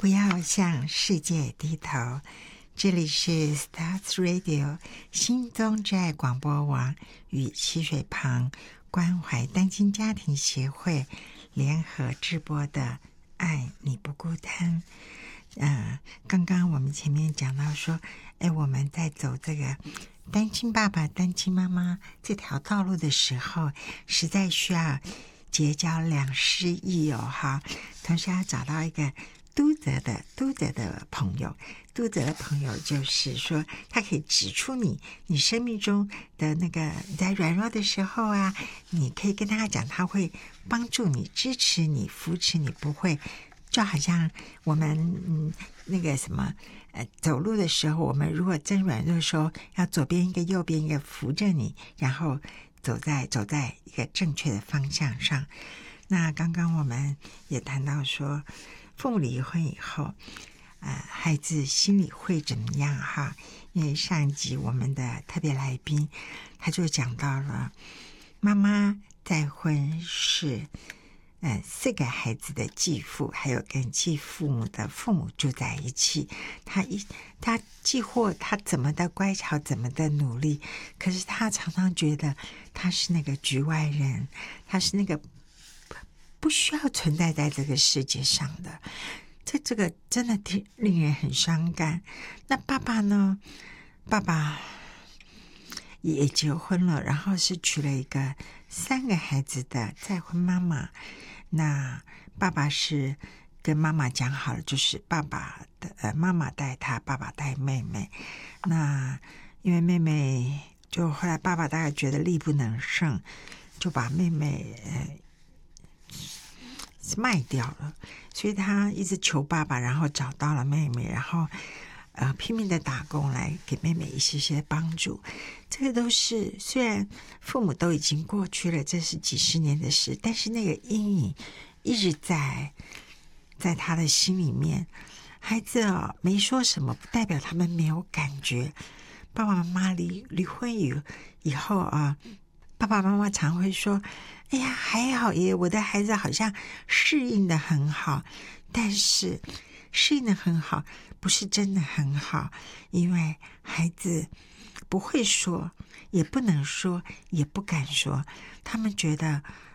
不要向世界低头。这里是 Stars Radio 心中之爱广播网与溪水旁关怀单亲家庭协会联合直播的爱你不孤单。刚刚我们前面讲到说，我们在走这个单亲爸爸单亲妈妈这条道路的时候，实在需要结交良师益友哈，同时要找到一个督责的朋友。督责的朋友就是说，他可以指出你生命中的那个在软弱的时候啊，你可以跟他讲，他会帮助你、支持你、扶持你，不会就好像我们那个什么走路的时候，我们如果真软弱的时候，要左边一个右边一个扶着你，然后走在一个正确的方向上。那刚刚我们也谈到说，父母离婚以后孩子心里会怎么样哈？因为上一集我们的特别来宾他就讲到了，妈妈再婚是4个孩子的继父，还有跟继父母的父母住在一起。他既或他怎么的乖巧，怎么的努力，可是他常常觉得他是那个局外人，他是那个不需要存在在这个世界上的。这个真的令人很伤感。那爸爸呢？爸爸也结婚了，然后是娶了一个3个孩子的再婚妈妈。那爸爸是跟妈妈讲好了，就是爸爸的妈妈带他，爸爸带妹妹。那因为妹妹就后来爸爸大概觉得力不能胜，就把妹妹卖掉了，所以他一直求爸爸，然后找到了妹妹，然后拼命的打工来给妹妹一些帮助。这个都是虽然父母都已经过去了，这是几十年的事，但是那个阴影一直在他的心里面。孩子没说什么，不代表他们没有感觉。爸爸妈妈离婚以后爸爸妈妈常会说，哎呀还好耶，我的孩子好像适应的很好。但是适应的很好不是真的很好，因为孩子不会说，也不能说，也不敢说。他们觉得